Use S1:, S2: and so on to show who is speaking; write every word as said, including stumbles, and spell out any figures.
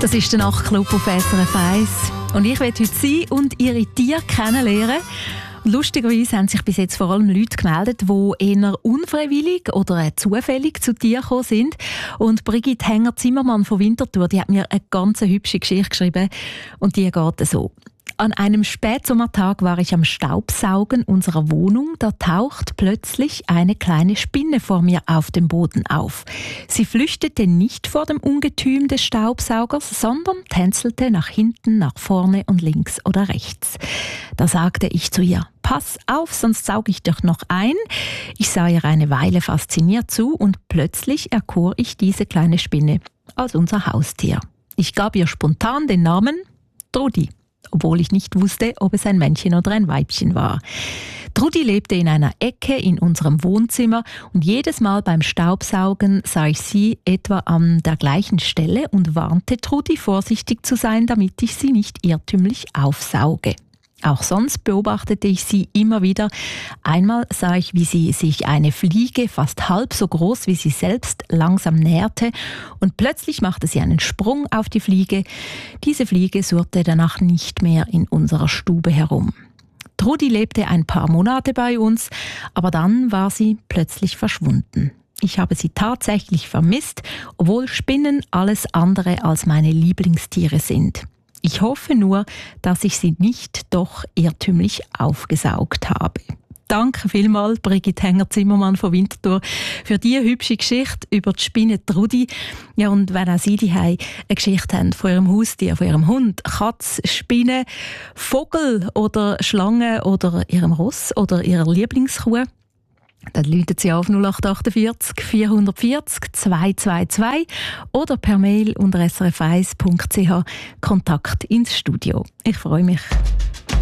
S1: Das ist der Nachtclub auf S R F eins. Und ich werde heute Sie und Ihre Tiere kennenlernen. Lustigerweise haben sich bis jetzt vor allem Leute gemeldet, die eher unfreiwillig oder zufällig zu Tieren gekommen sind. Und Brigitte Hänger-Zimmermann von Winterthur, die hat mir eine ganz hübsche Geschichte geschrieben. Und die geht so. An einem Spätsommertag war ich am Staubsaugen unserer Wohnung. Da taucht plötzlich eine kleine Spinne vor mir auf dem Boden auf. Sie flüchtete nicht vor dem Ungetüm des Staubsaugers, sondern tänzelte nach hinten, nach vorne und links oder rechts. Da sagte ich zu ihr: Pass auf, sonst sauge ich dich noch ein. Ich sah ihr eine Weile fasziniert zu und plötzlich erkor ich diese kleine Spinne als unser Haustier. Ich gab ihr spontan den Namen Trudi, obwohl ich nicht wusste, ob es ein Männchen oder ein Weibchen war. Trudi lebte in einer Ecke in unserem Wohnzimmer und jedes Mal beim Staubsaugen sah ich sie etwa an der gleichen Stelle und warnte Trudi, vorsichtig zu sein, damit ich sie nicht irrtümlich aufsauge. Auch sonst beobachtete ich sie immer wieder. Einmal sah ich, wie sie sich eine Fliege, fast halb so groß wie sie selbst, langsam näherte und plötzlich machte sie einen Sprung auf die Fliege. Diese Fliege surrte danach nicht mehr in unserer Stube herum. Trudi lebte ein paar Monate bei uns, aber dann war sie plötzlich verschwunden. Ich habe sie tatsächlich vermisst, obwohl Spinnen alles andere als meine Lieblingstiere sind. Ich hoffe nur, dass ich sie nicht doch irrtümlich aufgesaugt habe. Danke vielmals, Brigitte Hänger-Zimmermann von Winterthur, für diese hübsche Geschichte über die Spinne Trudi. Ja, und wenn auch Sie daheim eine Geschichte haben von Ihrem Haustier, von Ihrem Hund, Katz, Spinne, Vogel oder Schlange oder Ihrem Ross oder Ihrer Lieblingskuh, dann läuten Sie auf null acht achtundvierzig vierhundertvierzig zweihundertzweiundzwanzig oder per Mail unter s r f eins punkt c h Kontakt ins Studio. Ich freue mich.